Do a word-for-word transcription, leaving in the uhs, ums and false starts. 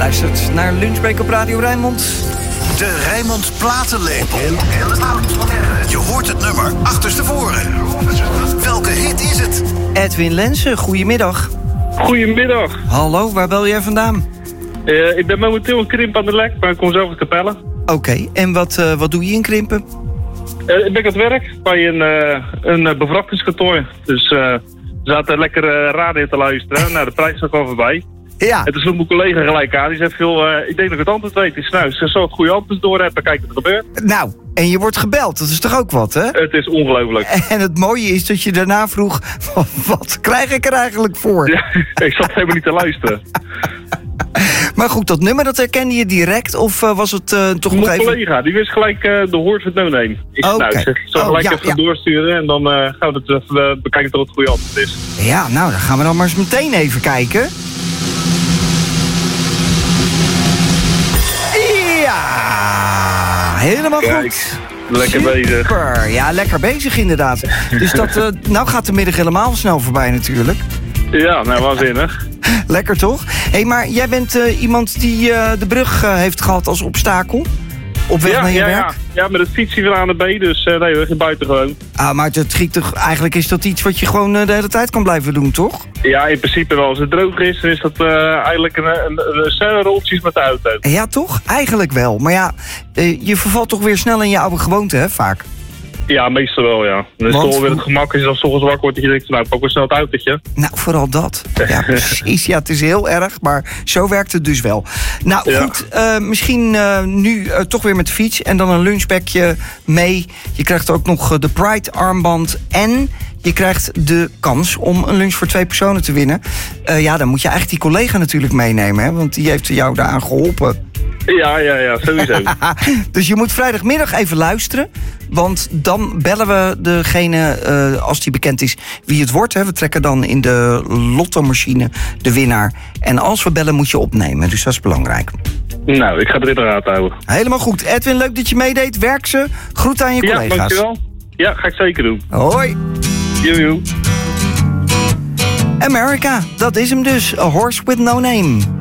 luistert naar Lunchbreak op Radio Rijnmond. De Rijnmond Platenlepel. Je hoort het nummer achterstevoren. Welke hit is het? Edwin Lensen, goedemiddag. Goedemiddag. Hallo, waar bel jij vandaan? Uh, ik ben momenteel een krimp aan de lek, maar ik kom zelf uit Capelle. Oké, okay. en wat, uh, wat doe je in Krimpen? Uh, ik ben aan het werk bij een, uh, een uh, bevrachtings-kantoor. Dus uh, we zaten lekker uh, radio te luisteren. Nou, de prijs is ook al voorbij. Ja. Het is mijn collega gelijk aan. Die zegt veel, uh, ik denk dat ik het antwoord weet. Ik nou, ze zal het goede antwoord door hebben. Kijk wat er gebeurt. Nou, en je wordt gebeld. Dat is toch ook wat, hè? Het is ongelooflijk. En het mooie is dat je daarna vroeg, wat krijg ik er eigenlijk voor? Ja, ik zat helemaal niet te luisteren. Maar goed, dat nummer, dat herkende je direct? Of uh, was het uh, toch nog even... Mijn collega, die wist gelijk uh, de hoort van het no name. Ik, okay. nou, ik zeg, ik zal oh, gelijk ja, even ja. doorsturen. En dan uh, gaan we het even uh, bekijken tot het goede antwoord is. Ja, nou, dan gaan we dan maar eens meteen even kijken. Ja, helemaal Kijk, goed. Lekker Super. bezig. Ja, lekker bezig inderdaad. Dus dat, uh, nou gaat de middag helemaal snel voorbij natuurlijk. Ja, nou, waanzinnig. Lekker toch? Hé, hey, maar jij bent uh, iemand die uh, de brug uh, heeft gehad als obstakel? Op weg ja, naar je ja, werk? Ja. ja, met het fietsje van A naar B, dus uh, nee, we gaan buiten gewoon. Ah, maar het giet toch, eigenlijk is dat iets wat je gewoon uh, de hele tijd kan blijven doen, toch? Ja, in principe wel. Als het droog is, dan is dat uh, eigenlijk een, een, een cellen rolletjes met de auto. Ja, toch? Eigenlijk wel. Maar ja, uh, je vervalt toch weer snel in je oude gewoonte, hè, vaak? Ja, meestal wel, ja. Dan is het wel weer het gemak als je dan 's ochtends wakker wordt dat je denkt, nou, pak wel snel het autootje. Nou, vooral dat. Ja, precies. Ja, het is heel erg, maar zo werkt het dus wel. Nou, ja. goed. Uh, misschien uh, nu uh, toch weer met de fiets en dan een lunchbagje mee. Je krijgt ook nog uh, de Pride armband en je krijgt de kans om een lunch voor twee personen te winnen. Uh, ja, dan moet je eigenlijk die collega natuurlijk meenemen, hè, want die heeft jou daaraan geholpen. Ja, ja, ja, sowieso. Dus je moet vrijdagmiddag even luisteren. Want dan bellen we degene, uh, als die bekend is, wie het wordt. Hè. We trekken dan in de lottomachine de winnaar. En als we bellen moet je opnemen. Dus dat is belangrijk. Nou, ik ga het in de raad houden. Helemaal goed. Edwin, leuk dat je meedeed. Werk ze. Groet aan je ja, collega's. Dankjewel. Ja, ga ik zeker doen. Hoi. Joejoe. America, dat is hem dus. A Horse with No Name.